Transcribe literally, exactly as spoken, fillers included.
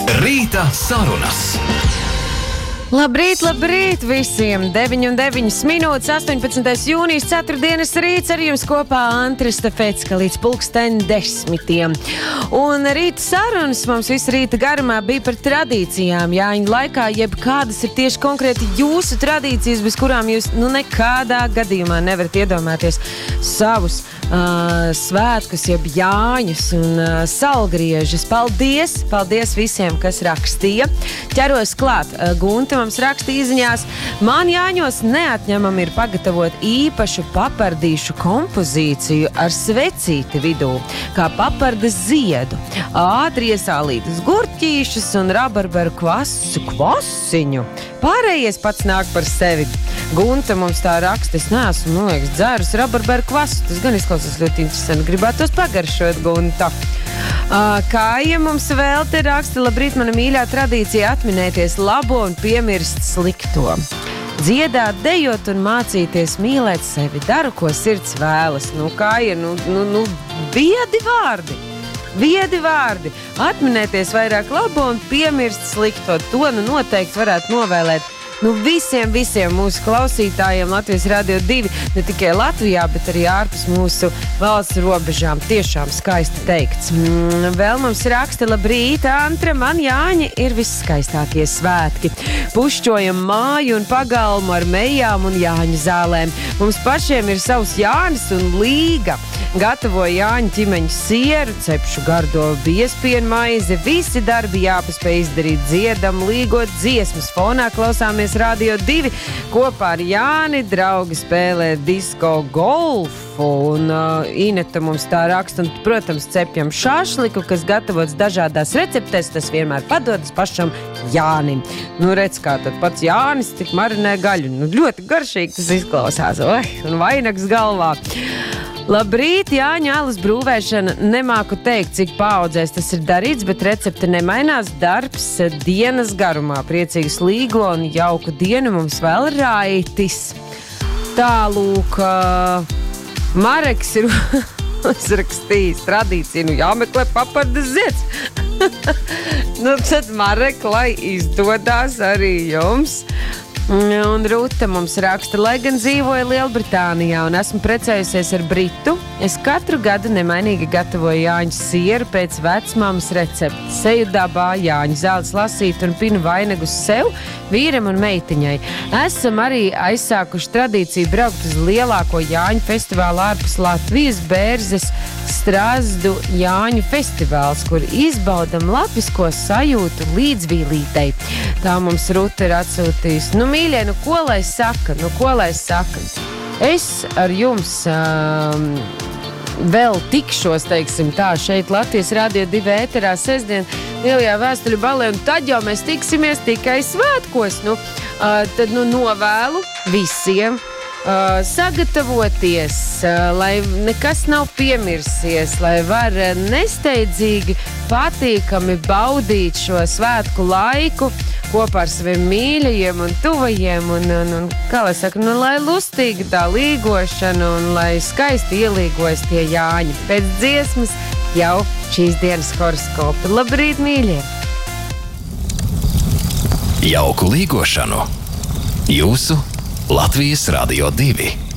Rīta sarunas. Labrīt, labrīt visiem! deviņi un deviņas minūtes, astoņpadsmitais jūnijas, ceturtdienas rīts ar jums kopā Antra Stefecka līdz pulksten desmitiem. Un rīta sarunas mums visu rīta garumā bija par tradīcijām Jāņu laikā, jeb kādas ir tieši konkrēti jūsu tradīcijas, bez kurām jūs nu nekādā gadījumā nevarat iedomāties savus uh, svētkus, jeb Jāņus un uh, salgriežus. Paldies! Paldies visiem, kas rakstīja. Ķeros klāt. Uh, Gunta mums raksta izziņās: man Jāņos neatņemam ir pagatavot īpašu papardīšu kompozīciju ar svecīti vidū, kā papardas ziedu, ātri iesālītas gurķīšus un rabarberu kvasu kvasiņu. Pārējais pats nāk par sevi. Gunta mums tā raksta: es neesmu, man liekas, dzērus rabarberu kvasu. Tas gan izklausās ļoti interesanti. Gribētos pagaršot, Gunta. Uh, Kāja mums vēl te raksta: labrīt, mana mīļā tradīcija atminēties labo un piemirst slikto. Dziedāt, dejot un mācīties mīlēt sevi. Daru, ko sirds vēlas. Nu, Kāja, nu, nu, nu, viedi vārdi. Viedi vārdi. Atminēties vairāk labo un piemirst slikto. To nu noteikti varētu novēlēt nu visiem, visiem mūsu klausītājiem Latvijas Radio divi, ne tikai Latvijā, bet arī ārpus mūsu valsts robežām. Tiešām skaisti teikts. Mm, vēl mums raksta: labrīt, Antra, man Jāņi ir visskaistākie svētki. Pušķojam māju un pagalmu ar mejām un Jāņu zālēm. Mums pašiem ir savs Jānis un līga. Gatavoju Jāņu ķimeņu sieru, cepšu gardo biespienu maizi. Visi darbi jāpaspēj izdarīt, dziedam, līgot dziesmas. Fonā klausāmies Radio divi. Kopā ar Jāni draugi spēlē disko golfu. Un uh, Ineta mums tā raksta. Un, protams, cepjam šašliku, kas gatavots dažādās receptēs. Tas vienmēr padodas pašam Jānim. Nu, redz, kā tad pats Jānis tik marinē gaļu. Nu, ļoti garšīgi tas izklausās. Oi, un vainags galvā. Labrīt, Jāņu alas brūvēšana. Nemāku teikt, cik paaudzēs tas ir darīts, bet recepte nemainās. Darbs dienas garumā. Priecīgas līgo un jauku dienu mums vēl Raitis. Tālūk, uh, Mareks ir uzrakstījis tradīciju. Nu, jāmeklē papardas zieds. Nu, tad Marek, lai izdodās arī jums. Un Ruta mums raksta: lai gan dzīvoju Lielbritānijā un esmu precējusies ar Britu, es katru gadu nemainīgi gatavoju Jāņu sieru pēc vecmāmas receptes. Seju dabā, Jāņu zāles lasīt un pinu vainagus sev, vīram un meitiņai. Esam arī aizsākuši tradīciju braukt uz lielāko Jāņu festivālu ārpus Latvijas, Bērzes Strazdu Jāņu festivāls, kur izbaudam latvisko sajūtu līdzvīlītei. Tā mums Ruta ir atsūtījusi. Nu, mīļie, nu ko lai saka, nu ko lai saka. Es ar jums um, vēl tikšos, teiksim tā, šeit Latvijas Radio divi ēterā sestdien lielajā vēstuļu balē, un tad jau mēs tiksimies tikai svētkos. Nu, uh, tad nu novēlu visiem uh, sagatavoties, uh, lai nekas nav piemirsies, lai var uh, nesteidzīgi, patīkami baudīt šo svētku laiku kopā ar saviem mīļajiem un tuvajiem, un, un, un kā lai saka, nu, lai lustīgi tā līgošana un lai skaisti ielīgojas tie Jāņi. Pēc dziesmas jau šīs dienas horoskopi. Labrīt, mīļie! Jauku līgošanu jūsu Latvijas Radio divi.